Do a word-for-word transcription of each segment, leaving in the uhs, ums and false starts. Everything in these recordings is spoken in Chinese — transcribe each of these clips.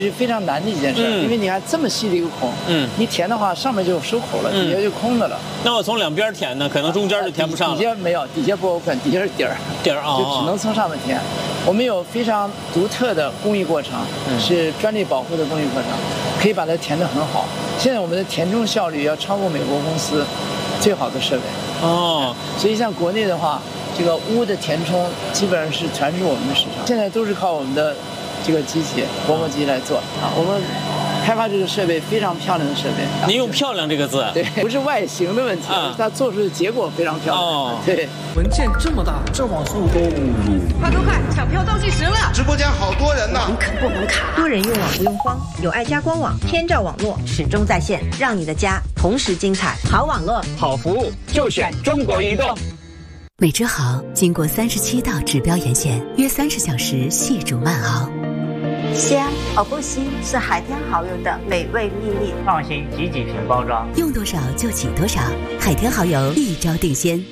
是非常难的一件事， 嗯、 因为你看这么细的一个孔， 嗯， 你填的话上面就收口了， 嗯、 底下就空的了。 那我从两边填呢，可能中间就填不上了。 底下没有，底下不 open， 底下是底儿， 底儿啊， 就只能从上面填。我们有非常独特的工艺过程，嗯、是专利保护的工艺过程，可以把它填得很好。现在我们的填充效率要超过美国公司最好的设备。 哦， 所以像国内的话，这个钨的填充基本上是全是我们的市场，现在都是靠我们的这个机器薄膜机来做啊。我们开发这个设备非常漂亮的设备。 你用漂亮这个字， 对，不是外形的问题，啊、它做出的结果非常漂亮。 哦， 对， 文件这么大，这网速都快快快，抢票倒计时了！ 直播间好多人呢， 网可不能卡。 多人用网不用慌，有爱家官网，天照网络始终在线，让你的家同时精彩。好网络， 好服务，就选中国移动。 美之豪经过三十七道指标沿线，约三十小时细煮慢熬。 鲜而不腥是海天蚝油的美味秘密。 放心，几几瓶包装， 用多少就挤多少。海天蚝油一招定鲜。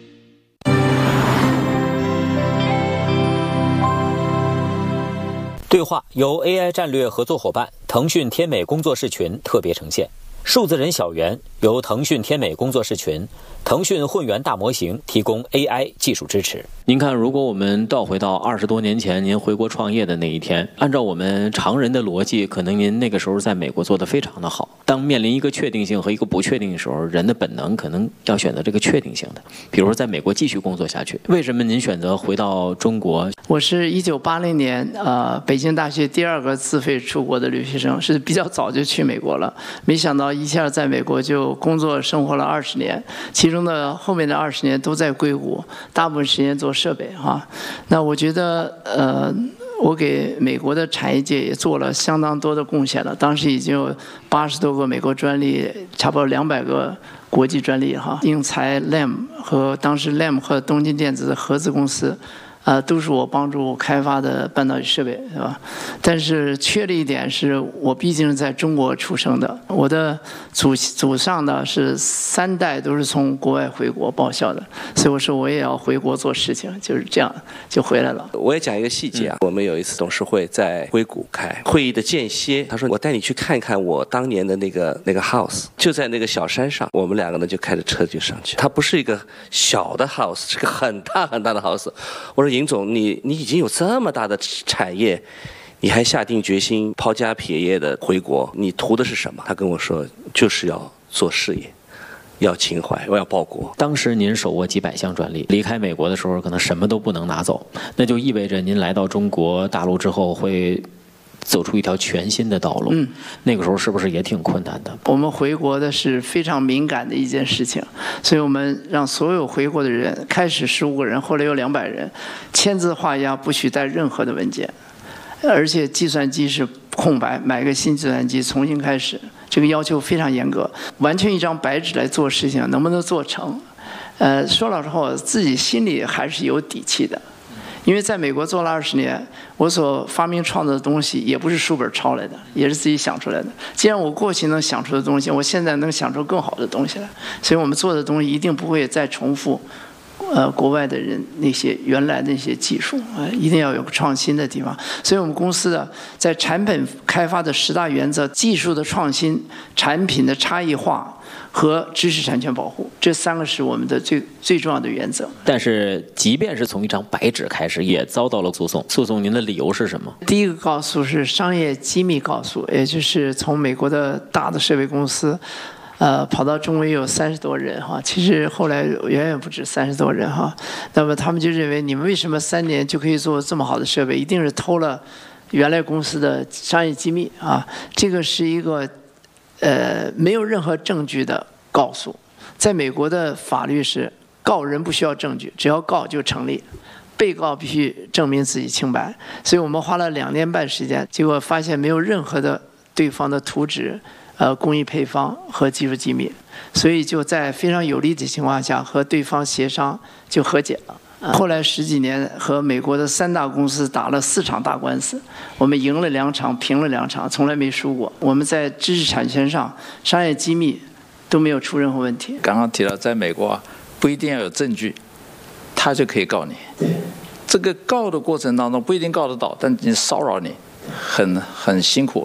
对话由 A I 战略合作伙伴腾讯天美工作室群特别呈现。数字人小袁由腾讯天美工作室群、腾讯混元大模型提供 A I 技术支持。 您看，如果我们倒回到二十多年前您回国创业的那一天，按照我们常人的逻辑，可能您那个时候在美国做得非常的好。当面临一个确定性和一个不确定的时候，人的本能可能要选择这个确定性的。比如说在美国继续工作下去，为什么您选择回到中国？ 我是一九八零年呃北京大学第二个自费出国的留学生，是比较早就去美国了，没想到一下在美国就工作生活了二十年，其中的后面的二十年都在硅谷，大部分时间做设备哈。那我觉得呃，我给美国的产业界也做了相当多的贡献了。当时已经有八十多个美国专利，差不多两百个国际专利哈。英才 L A M 和当时 L A M 和东京电子的合资公司。呃，都是我帮助开发的半导体设备，是吧？但是缺的一点是我毕竟是在中国出生的，我的祖祖上呢是三代都是从国外回国报效的，所以我说我也要回国做事情，就是这样就回来了。 我也讲一个细节啊，嗯、我们有一次董事会在硅谷开会议的间歇，他说我带你去看看我当年的那个那个 house， 就在那个小山上，我们两个呢就开着车就上去，它不是一个小的 house， 是个很大很大的 house。我说尹总，你你已经有这么大的产业，你还下定决心抛家撇业的回国，你图的是什么？他跟我说，就是要做事业，要情怀，我要报国。 当时您手握几百项专利，离开美国的时候可能什么都不能拿走，那就意味着您来到中国大陆之后会走出一条全新的道路。嗯，那个时候是不是也挺困难的？ 我们回国的是非常敏感的一件事情，所以我们让所有回国的人，开始十五个人，后来有两百人，签字画押，不许带任何的文件，而且计算机是空白，买个新计算机重新开始，这个要求非常严格，完全一张白纸来做事情，能不能做成？呃，说老实话，我自己心里还是有底气的。因为在美国做了二十年，我所发明创造的东西也不是书本抄来的，也是自己想出来的。既然我过去能想出的东西，我现在能想出更好的东西来，所以我们做的东西一定不会再重复，呃，国外的人那些原来的那些技术，呃，一定要有创新的地方。所以我们公司的在产品开发的十大原则：技术的创新、产品的差异化和知识产权保护，这三个是我们的最最重要的原则。 但是，即便是从一张白纸开始，也遭到了诉讼。诉讼您的理由是什么？ 第一个告诉是商业机密告诉，也就是从美国的大的设备公司，呃，跑到中国也有三十多人哈，其实后来远远不止三十多人哈。那么他们就认为你们为什么三年就可以做这么好的设备，一定是偷了原来公司的商业机密啊？这个是一个。呃，没有任何证据的告诉，在美国的法律是告人不需要证据，只要告就成立，被告必须证明自己清白。所以我们花了两年半时间，结果发现没有任何的对方的图纸、呃工艺配方和技术机密，所以就在非常有利的情况下和对方协商就和解了。后来十几年和美国的三大公司打了四场大官司，我们赢了两场，平了两场，从来没输过。我们在知识产权上、商业机密都没有出任何问题。 刚刚提到，在美国啊，不一定要有证据，他就可以告你。这个告的过程当中不一定告得到，但你骚扰你，很很辛苦。